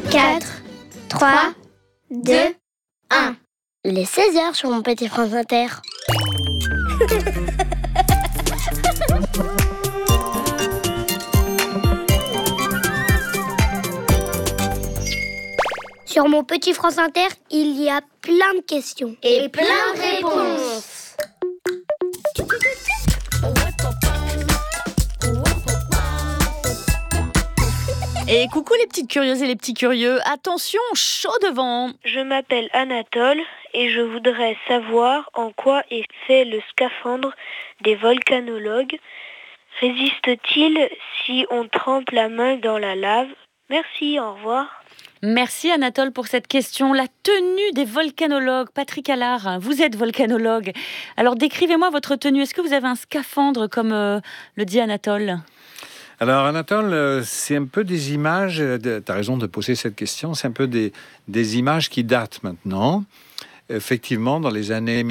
4, 3, 2, 1. Il est 16h sur mon petit France Inter. Sur mon petit France Inter, il y a plein de questions et plein de réponses. Et coucou les petites curieuses et les petits curieux, attention, chaud devant. Je m'appelle Anatole et je voudrais savoir en quoi est fait le scaphandre des volcanologues. Résiste-t-il si on trempe la main dans la lave? Merci, au revoir. Merci Anatole pour cette question. La tenue des volcanologues. Patrick Allard, vous êtes volcanologue. Alors décrivez-moi votre tenue. Est-ce que vous avez un scaphandre comme le dit Anatole ? Alors Anatole, c'est un peu des images, tu as raison de poser cette question, c'est un peu des images qui datent maintenant. Effectivement, dans les années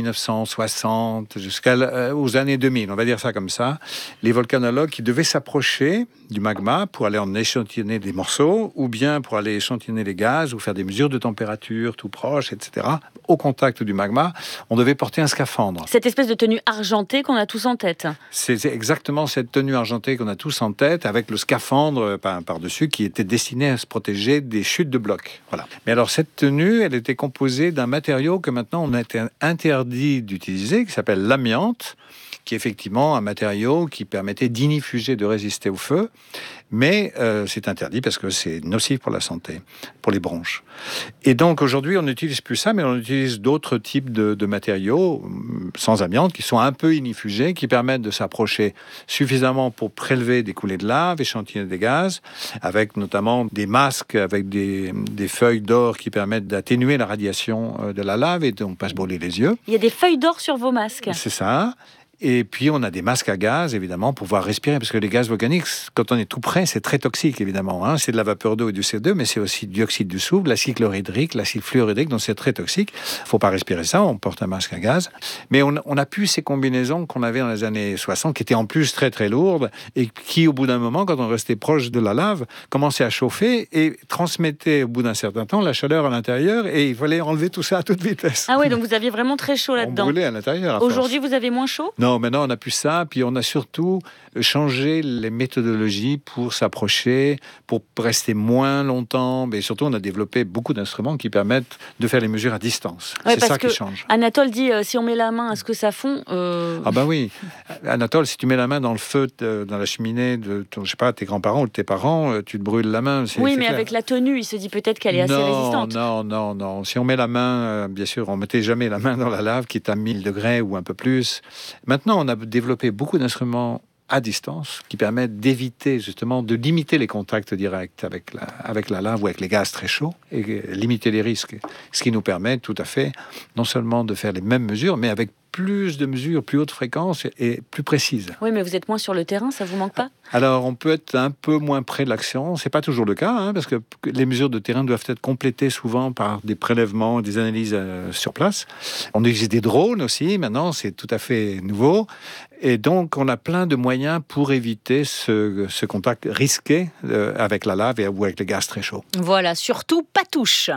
1960 jusqu'aux années 2000, on va dire ça comme ça, les volcanologues qui devaient s'approcher du magma pour aller en échantillonner des morceaux, ou bien pour aller échantillonner les gaz, ou faire des mesures de température tout proche, etc., au contact du magma, on devait porter un scaphandre. Cette espèce de tenue argentée qu'on a tous en tête. C'est exactement cette tenue argentée qu'on a tous en tête, avec le scaphandre par-dessus, qui était destiné à se protéger des chutes de blocs. Voilà. Mais alors, cette tenue, elle était composée d'un matériau que maintenant on a été interdit d'utiliser, qui s'appelle l'amiante, qui est effectivement un matériau qui permettait d'inifuger, de résister au feu, mais c'est interdit parce que c'est nocif pour la santé, pour les bronches. Et donc aujourd'hui, on n'utilise plus ça, mais on utilise d'autres types de matériaux sans amiante, qui sont un peu inifugés, qui permettent de s'approcher suffisamment pour prélever des coulées de lave, échantillonner des gaz, avec notamment des masques avec des feuilles d'or qui permettent d'atténuer la radiation de la lave et donc pas se brûler les yeux. Il y a des feuilles d'or sur vos masques. C'est ça. Et puis, on a des masques à gaz, évidemment, pour pouvoir respirer, parce que les gaz volcaniques, quand on est tout près, c'est très toxique, évidemment. Hein. C'est de la vapeur d'eau et du CO2, mais c'est aussi du dioxyde du soufre, l'acide chlorhydrique, l'acide fluorhydrique, donc c'est très toxique. Il ne faut pas respirer ça, on porte un masque à gaz. Mais on n'a plus ces combinaisons qu'on avait dans les années 60, qui étaient en plus très, très lourdes, et qui, au bout d'un moment, quand on restait proche de la lave, commençaient à chauffer et transmettaient, au bout d'un certain temps, la chaleur à l'intérieur, et il fallait enlever tout ça à toute vitesse. Ah oui, donc vous aviez vraiment très chaud là-dedans. On brûlait à l'intérieur. Aujourd'hui, vous avez moins chaud ? Non, maintenant, on n'a plus ça. Puis, on a surtout changé les méthodologies pour s'approcher, pour rester moins longtemps. Mais surtout, on a développé beaucoup d'instruments qui permettent de faire les mesures à distance. Ouais, c'est ça qui change. Anatole dit, si on met la main, est-ce que ça fond Ah ben oui. Anatole, si tu mets la main dans le feu, dans la cheminée de je sais pas, tes grands-parents ou de tes parents, tu te brûles la main. Oui, mais clair. avec la tenue, il se dit peut-être qu'elle est assez résistante. Non. Si on met la main, bien sûr, on mettait jamais la main dans la lave qui est à 1000 degrés ou un peu plus. Maintenant, on a développé beaucoup d'instruments à distance qui permettent d'éviter, justement, de limiter les contacts directs avec la lave ou avec les gaz très chauds et limiter les risques. Ce qui nous permet tout à fait, non seulement de faire les mêmes mesures, mais avec plus de mesures, plus haute fréquence et plus précises. Oui, mais vous êtes moins sur le terrain, ça vous manque pas ? Alors, on peut être un peu moins près de l'action. C'est pas toujours le cas, parce que les mesures de terrain doivent être complétées souvent par des prélèvements, des analyses sur place. On utilise des drones aussi, maintenant, c'est tout à fait nouveau. Et donc, on a plein de moyens pour éviter ce contact risqué avec la lave ou avec les gaz très chauds. Voilà, surtout pas touche.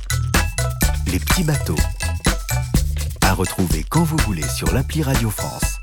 Les petits bateaux. À retrouver quand vous voulez sur l'appli Radio France.